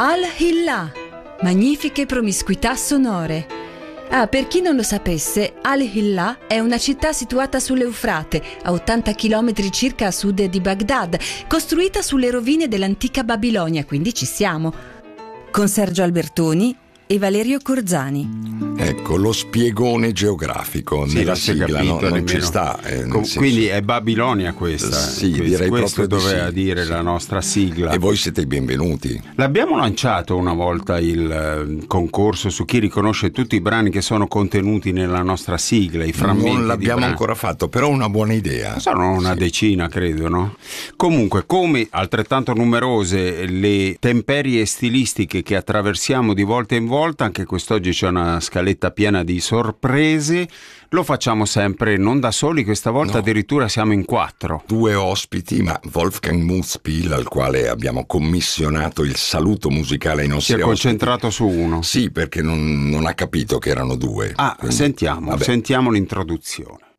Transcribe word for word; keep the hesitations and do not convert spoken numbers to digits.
Al-Hillah, magnifiche promiscuità sonore. Ah, per chi non lo sapesse, Al-Hillah è una città situata sull'Eufrate, a ottanta chilometri circa a sud di Baghdad, costruita sulle rovine dell'antica Babilonia, quindi ci siamo. Con Sergio Albertoni e Valerio Corzani. Ecco, lo spiegone geografico sì, nella sigla capito, no, non nemmeno. ci sta. Eh, Com- senso... Quindi è Babilonia questa. Sì, questo, direi questo proprio doveva sì, dire sì. la nostra sigla. E voi siete i benvenuti. L'abbiamo lanciato una volta il eh, concorso su chi riconosce tutti i brani che sono contenuti nella nostra sigla, i frammenti. Non l'abbiamo di brani. ancora fatto, però è una buona idea. Sono una sì. decina, credo, no? Comunque, come altrettanto numerose le temperie stilistiche che attraversiamo di volta in volta, anche quest'oggi c'è una scaletta piena di sorprese. Lo facciamo sempre non da soli, questa volta No. addirittura siamo in quattro. Due ospiti, ma Wolfgang Muthspiel, al quale abbiamo commissionato il saluto musicale ai Si nostri è ospiti. concentrato su uno. Sì, perché non, non ha capito che erano due. Ah, Quindi, sentiamo, vabbè. sentiamo l'introduzione.